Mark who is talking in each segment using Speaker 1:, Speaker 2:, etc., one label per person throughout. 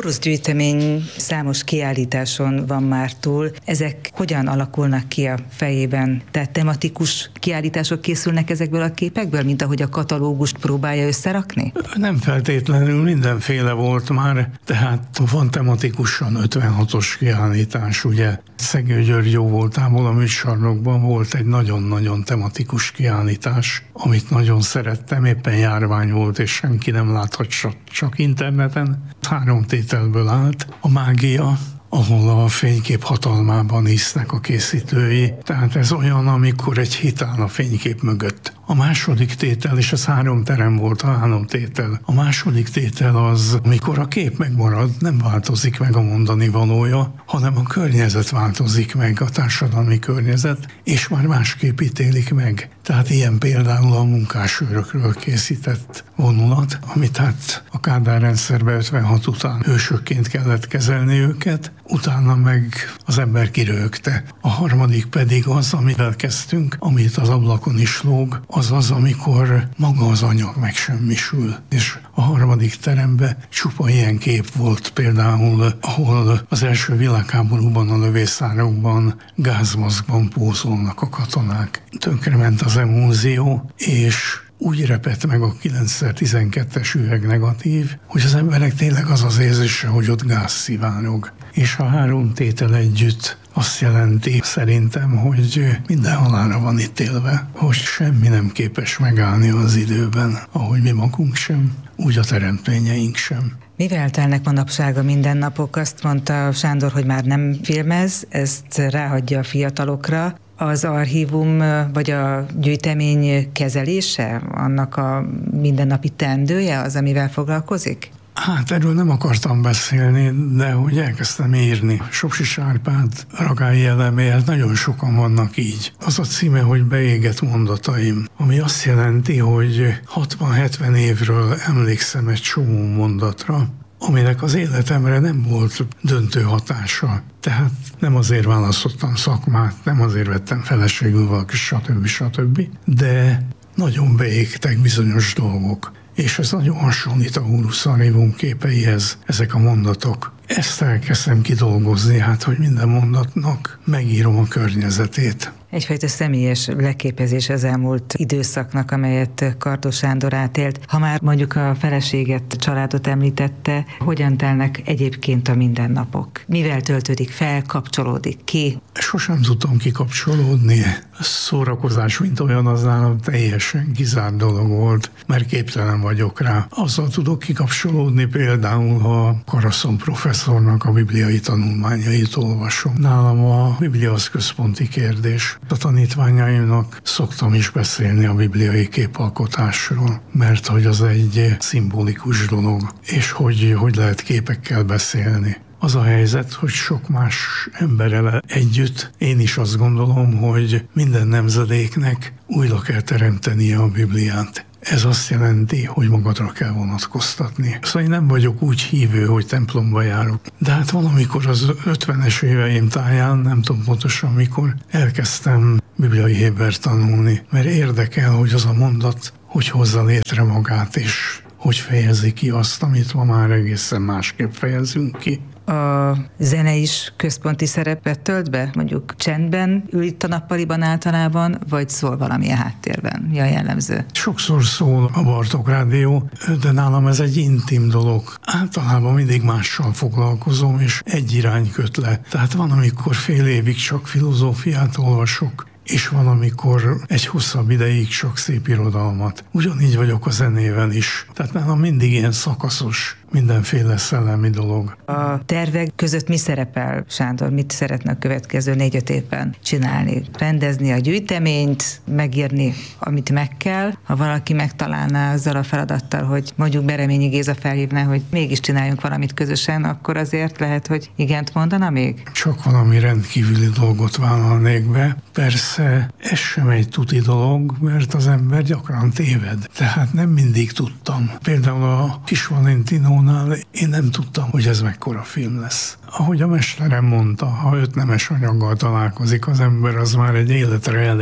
Speaker 1: Borusz gyűjtemény számos kiállításon van már túl. Ezek hogyan alakulnak ki a fejében? Tehát tematikus kiállítások készülnek ezekből a képekből, mint ahogy a katalógust próbálja összerakni?
Speaker 2: Nem feltétlenül, mindenféle volt már, tehát van tematikusan 56-os kiállítás, ugye Szegő György jó voltából a műcsarnokban volt egy nagyon-nagyon tematikus kiállítás, amit nagyon szerettem, éppen járvány volt, és senki nem láthat csak interneten. 3 tételből állt. A mágia, ahol a fénykép hatalmában hisznek a készítői. Tehát ez olyan, amikor egy hit áll a fénykép mögött. A második tétel, és ez 3 terem volt, a 3 tétel. A második tétel az, amikor a kép megmarad, nem változik meg a mondani valója, hanem a környezet változik meg, a társadalmi környezet, és már másképp ítélik meg. Tehát ilyen például a munkásőrökről készített vonulat, amit hát a Kádár rendszerben 56 után hősökként kellett kezelni őket, utána meg az ember kirögte. A harmadik pedig az, amivel kezdtünk, amit az ablakon is lóg, az, amikor maga az anyag megsemmisül. És a harmadik teremben csupa ilyen kép volt, például, ahol az első világháborúban a lövészárokban gázmaszkban pózolnak a katonák. Tönkrement az emulzió, és úgy repett meg a 9x12-es üvegnegatív, hogy az emberek tényleg az érzése, hogy ott gáz szivárog. És a 3 tétel együtt azt jelenti szerintem, hogy minden halálra van ítélve, hogy semmi nem képes megállni az időben, ahogy mi magunk sem, úgy a teremtményeink sem.
Speaker 1: Mivel telnek manapság a mindennapok? Azt mondta Sándor, hogy már nem filmez, ezt ráhagyja a fiatalokra. Az archívum vagy a gyűjtemény kezelése, annak a mindennapi teendője az, amivel foglalkozik?
Speaker 2: Hát erről nem akartam beszélni, de hogy elkezdtem írni. Sopsis Árpád, Ragályi Eleméhez nagyon sokan vannak így. Az a címe, hogy Beégett mondataim, ami azt jelenti, hogy 60-70 évről emlékszem egy csomó mondatra, aminek az életemre nem volt döntő hatása. Tehát nem azért választottam szakmát, nem azért vettem feleségül valaki, stb. De nagyon beégtek bizonyos dolgok. És ez nagyon hasonlít a Horus Archívum képeihez, ezek a mondatok. Ezt elkezdtem kidolgozni, hát, hogy minden mondatnak megírom a környezetét.
Speaker 1: Egyfajta személyes leképezés az elmúlt időszaknak, amelyet Kardos Sándor átélt. Ha már mondjuk a feleséget, családot említette, hogyan telnek egyébként a mindennapok? Mivel töltődik fel, kapcsolódik ki?
Speaker 2: Sosem tudtam kikapcsolódni. A szórakozás, mint olyan, az nálam teljesen kizárt dolog volt, mert képtelen vagyok rá. Azzal tudok kikapcsolódni például, ha Karaszon professzornak a bibliai tanulmányait olvasom. Nálam a Biblia az központi kérdés. A tanítványaimnak szoktam is beszélni a bibliai képalkotásról, mert hogy az egy szimbolikus dolog, és hogy lehet képekkel beszélni. Az a helyzet, hogy sok más emberrel együtt én is azt gondolom, hogy minden nemzedéknek újra kell teremtenie a Bibliát. Ez azt jelenti, hogy magadra kell vonatkoztatni. Szóval én nem vagyok úgy hívő, hogy templomba járok. De hát valamikor az 50-es éveim táján, nem tudom pontosan mikor, elkezdtem bibliai Hébert tanulni, mert érdekel, hogy az a mondat, hogy hozza létre magát, és hogy fejezi ki azt, amit ma már egészen másképp fejezünk ki.
Speaker 1: A zene is központi szerepet tölt be? Mondjuk csendben ül itt a nappaliban általában, vagy szól valamilyen háttérben? Mi a jellemző?
Speaker 2: Sokszor szól a Bartók Rádió, de nálam ez egy intim dolog. Általában mindig mással foglalkozom, és egy irány köt le. Tehát van, amikor fél évig csak filozófiát olvasok, és van, amikor egy hosszabb ideig csak szép irodalmat. Ugyanígy vagyok a zenével is. Tehát nálam mindig ilyen szakaszos, mindenféle szellemi dolog.
Speaker 1: A tervek között mi szerepel, Sándor? Mit szeretne a következő 4-5 évben csinálni? Rendezni a gyűjteményt, megírni, amit meg kell. Ha valaki megtalálná azzal a feladattal, hogy mondjuk Bereményi Géza felhívná, hogy mégis csináljunk valamit közösen, akkor azért lehet, hogy igent mondana még?
Speaker 2: Csak valami rendkívüli dolgot vállalnék be. Persze ez sem egy tuti dolog, mert az ember gyakran téved. Tehát nem mindig tudtam. Például a Kis Valentinónál én nem tudtam, hogy ez mekkora film lesz. Ahogy a mesterem mondta, ha 5 nemes anyaggal találkozik az ember, az már egy életre elég.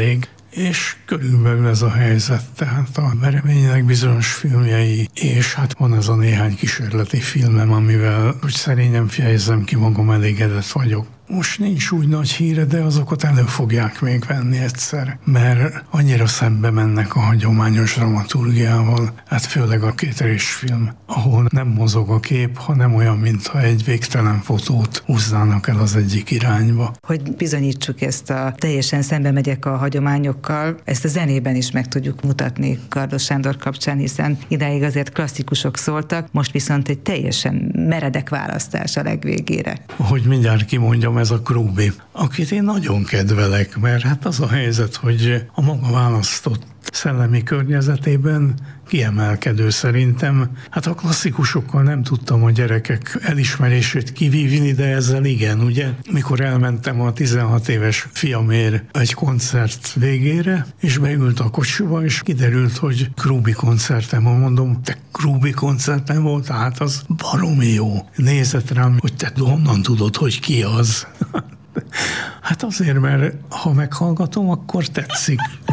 Speaker 2: és körülbelül ez a helyzet. Tehát a Bereménynek bizonyos filmjei, és hát van ez a néhány kísérleti filmem, amivel, hogy szerényen fejezem ki magam, elégedett vagyok. Most nincs úgy nagy híre, de azokat elő fogják még venni egyszer, mert annyira szembe mennek a hagyományos dramaturgiával, hát főleg a kétérésfilm, ahol nem mozog a kép, hanem olyan, mintha egy végtelen fotót húznának el az egyik irányba.
Speaker 1: Hogy bizonyítsuk ezt a teljesen szembe megyek a hagyományokkal, ezt a zenében is meg tudjuk mutatni Kardos Sándor kapcsán, hiszen idáig azért klasszikusok szóltak, most viszont egy teljesen meredek választás a legvégére.
Speaker 2: Hogy mindjárt kimondjam, ez a Krúbi, akit én nagyon kedvelek, mert hát az a helyzet, hogy a maga választott szellemi környezetében kiemelkedő szerintem. Hát a klasszikusokkal nem tudtam a gyerekek elismerését kivívni, de ezzel igen, ugye? Mikor elmentem a 16 éves fiamért egy koncert végére, és beült a kocsiba, és kiderült, hogy Krúbi koncertem, mondom, te Krúbi koncertem volt, hát az baromi jó. Nézett rám, hogy te honnan tudod, hogy ki az? Hát azért, mert ha meghallgatom, akkor tetszik.